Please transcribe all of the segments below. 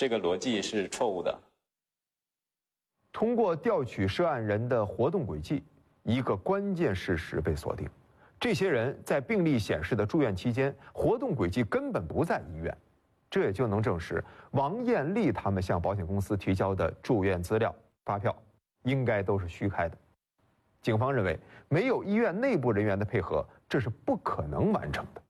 这个逻辑是错误的。 通过调取涉案人的活动轨迹，一个关键事实被锁定：这些人在病历显示的住院期间，活动轨迹根本不在医院。这也就能证实王艳丽他们向保险公司提交的住院资料、发票，应该都是虚开的。警方认为，没有医院内部人员的配合，这是不可能完成的。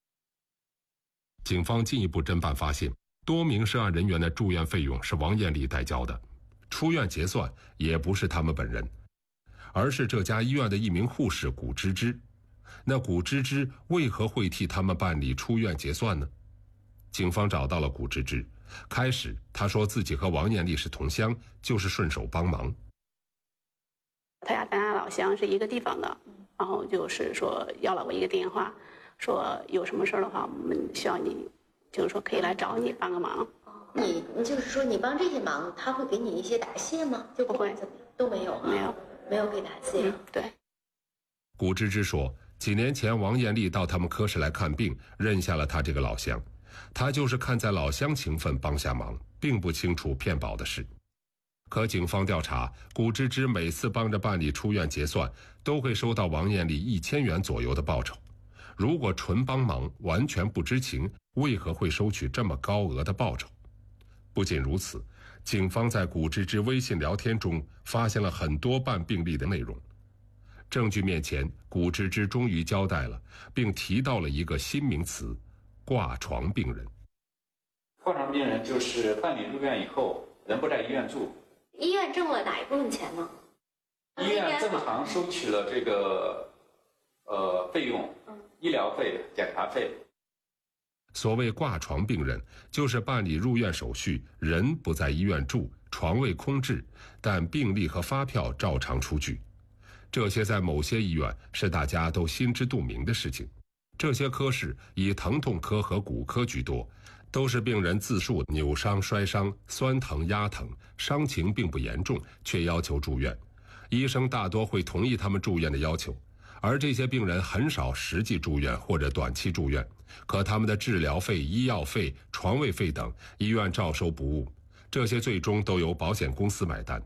警方进一步侦办发现，多名涉案人员的住院费用是王艳丽代交的，出院结算也不是他们本人，而是这家医院的一名护士古芝芝。那古芝芝为何会替他们办理出院结算呢？警方找到了古芝芝，开始他说自己和王艳丽是同乡，就是顺手帮忙。 他俩咱俩老乡是一个地方的，然后就是说要了我一个电话，说有什么事的话，我们需要你，就是说可以来找你帮个忙。 你就是说你帮这些忙，他会给你一些答谢吗？就不会， 都没有啊，没有给答谢。 对。 古芝芝说，几年前王艳丽到他们科室来看病，认下了他这个老乡，他就是看在老乡情分帮下忙，并不清楚骗保的事。可警方调查，古芝芝每次帮着办理出院结算，都会收到王艳丽1000元左右的报酬。如果纯帮忙，完全不知情，为何会收取这么高额的报酬？不仅如此，警方在古芝芝微信聊天中发现了很多办病历的内容。证据面前，古芝芝终于交代了，并提到了一个新名词：挂床病人。 挂床病人就是办理入院以后，人不在医院住。 医院挣了哪一部分钱呢？ 医院正常收取了这个费用，医疗费、检查费。 所谓挂床病人，就是办理入院手续，人不在医院住，床位空置，但病历和发票照常出具。这些在某些医院是大家都心知肚明的事情。这些科室以疼痛科和骨科居多，都是病人自述扭伤、摔伤、酸疼、压疼，伤情并不严重，却要求住院。医生大多会同意他们住院的要求，而这些病人很少实际住院或者短期住院，可他们的治疗费、医药费、床位费等，医院照收不误，这些最终都由保险公司买单。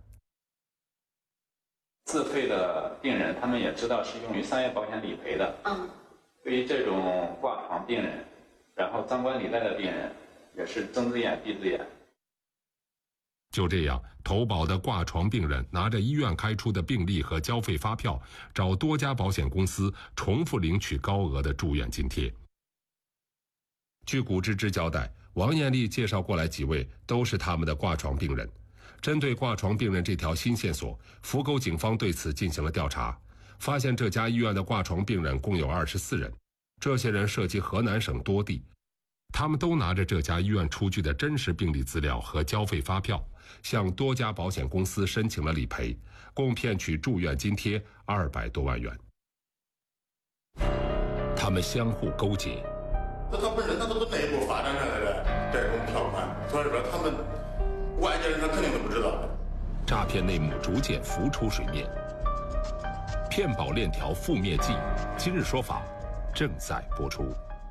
自费的病人，他们也知道是用于商业保险理赔的。对于这种挂床病人，然后张冠李戴的病人，也是睁只眼闭只眼。 就这样，投保的挂床病人拿着医院开出的病历和交费发票，找多家保险公司重复领取高额的住院津贴。据古芝芝交代，王艳丽介绍过来几位都是他们的挂床病人。针对挂床病人这条新线索，扶沟警方对此进行了调查，发现这家医院的挂床病人共有24人，这些人涉及河南省多地，他们都拿着这家医院出具的真实病历资料和交费发票，向多家保险公司申请了理赔，共骗取住院津贴200多万元。他们相互勾结， 他本身他都是内部发展出来的这种条款，所以说他们外界人他肯定都不知道。 诈骗内幕逐渐浮出水面，骗保链条覆灭记，今日说法正在播出。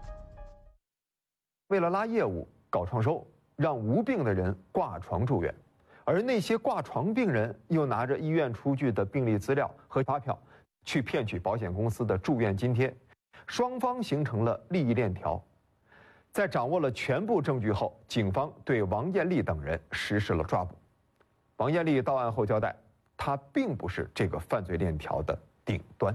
为了拉业务、搞创收，让无病的人挂床住院，而那些挂床病人又拿着医院出具的病历资料和发票，去骗取保险公司的住院津贴，双方形成了利益链条。在掌握了全部证据后，警方对王艳丽等人实施了抓捕。王艳丽到案后交代，她并不是这个犯罪链条的顶端。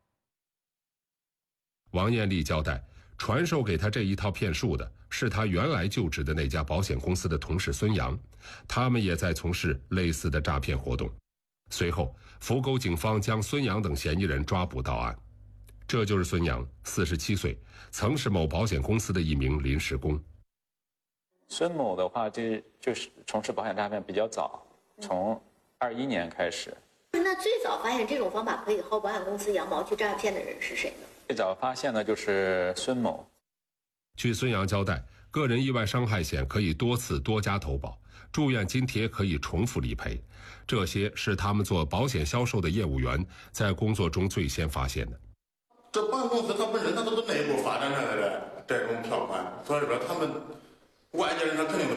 王艳丽交代，传授给他这一套骗术的是他原来就职的那家保险公司的同事孙阳，他们也在从事类似的诈骗活动。随后，扶沟警方将孙阳等嫌疑人抓捕到案。这就是孙阳，47岁，曾是某保险公司的一名临时工。 孙某的话，就是从事保险诈骗比较早，从21年开始。 那最早发现这种方法可以薅保险公司羊毛去诈骗的人是谁呢？ 最早发现的就是孙某。 据孙阳交代，个人意外伤害险可以多次多家投保，住院津贴可以重复理赔，这些是他们做保险销售的业务员在工作中最先发现的。 这保险公司它本身它都是内部发展出来的这种条款，所以说他们外界人他肯定都